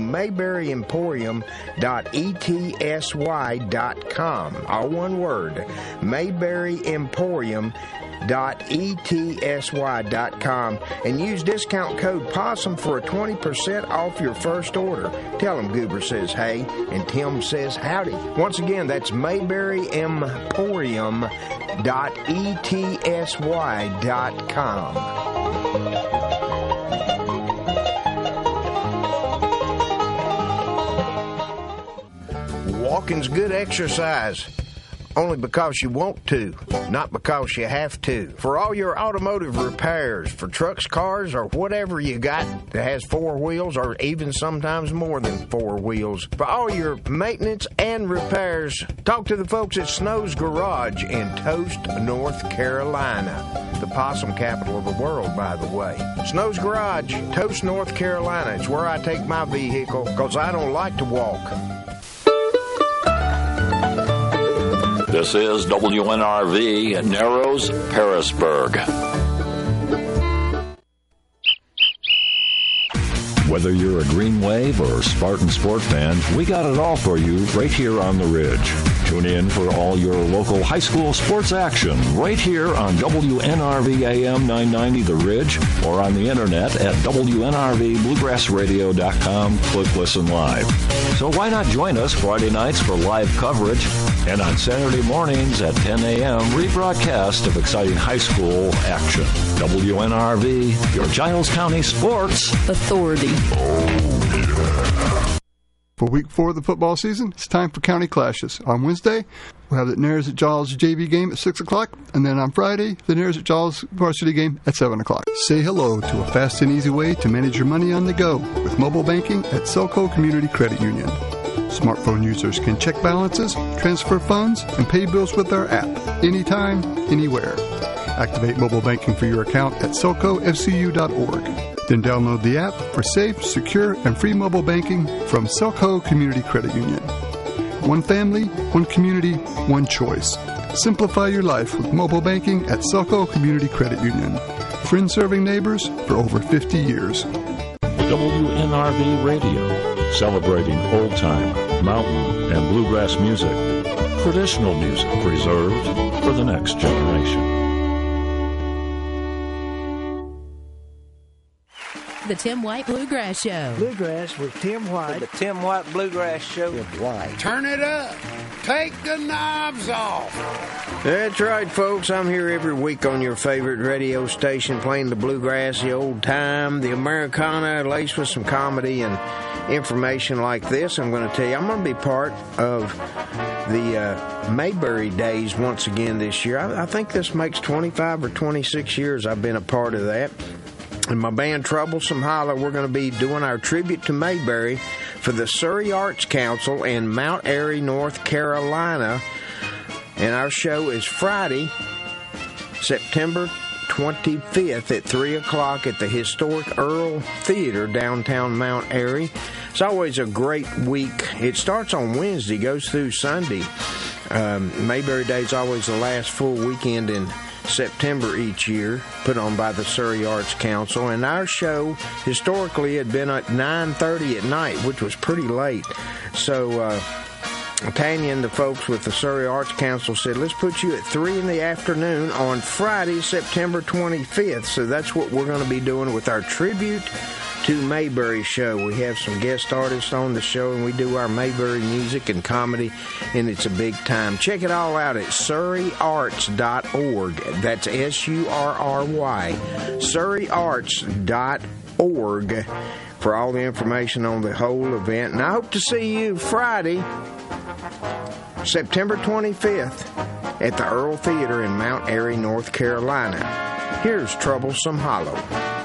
mayberryemporium.etsy.com. All one word, mayberryemporium.etsy.com, and use discount code POSSUM for a 20% off your first order. Tell them Goober says hey and Tim says howdy. Once again, that's mayberryemporium.etsy.com. Walking's good exercise, only because you want to, not because you have to. For all your automotive repairs, for trucks, cars, or whatever you got that has four wheels, or even sometimes more than four wheels, for all your maintenance and repairs, talk to the folks at Snow's Garage in Toast, North Carolina. The possum capital of the world, by the way. Snow's Garage, Toast, North Carolina. It's where I take my vehicle, because I don't like to walk. This is WNRV Narrows, Harrisburg. Whether you're a Green Wave or Spartan Sport fan, we got it all for you right here on the Ridge. Tune in for all your local high school sports action right here on WNRV AM 990 The Ridge, or on the internet at WNRVBluegrassRadio.com. Click Listen Live. So why not join us Friday nights for live coverage, and on Saturday mornings at 10 a.m. rebroadcast of exciting high school action. WNRV, your Giles County Sports Authority. For week 4 of the football season, it's time for county clashes. On Wednesday, we'll have the Nares at Giles JV game at 6 o'clock, and then on Friday, the Nares at Giles varsity game at 7 o'clock. Say hello to a fast and easy way to manage your money on the go with mobile banking at Selco Community Credit Union. Smartphone users can check balances, transfer funds, and pay bills with our app anytime, anywhere. Activate mobile banking for your account at selcofcu.org. Then download the app for safe, secure, and free mobile banking from Selco Community Credit Union. One family, one community, one choice. Simplify your life with mobile banking at Selco Community Credit Union. Friends serving neighbors for over 50 years. WNRV Radio, celebrating old-time, mountain, and bluegrass music. Traditional music preserved for the next generation. The Tim White Bluegrass Show. Bluegrass with Tim White. The Tim White Bluegrass Show. Tim White. Turn it up. Take the knobs off. That's right, folks. I'm here every week on your favorite radio station playing the bluegrass, the old time, the Americana, laced with some comedy and information like this. I'm going to tell you, I'm going to be part of the Mayberry Days once again this year. I think this makes 25 or 26 years I've been a part of that. And my band Troublesome Holler, we're going to be doing our tribute to Mayberry for the Surrey Arts Council in Mount Airy, North Carolina. And our show is Friday, September 25th at 3 o'clock at the historic Earl Theater, downtown Mount Airy. It's always a great week. It starts on Wednesday, goes through Sunday. Mayberry Day is always the last full weekend in September each year, put on by the Surrey Arts Council. And our show historically had been at 9:30 at night, which was pretty late. So Tanya and the folks with the Surrey Arts Council said, let's put you at 3 in the afternoon on Friday, September 25th. So that's what we're going to be doing with our tribute to Mayberry show. We have some guest artists on the show, and we do our Mayberry music and comedy, and it's a big time. Check it all out at surreyarts.org. That's SURRY, surreyarts.org for all the information on the whole event. And I hope to see you Friday, September 25th at the Earl Theater in Mount Airy, North Carolina. Here's Troublesome Hollow.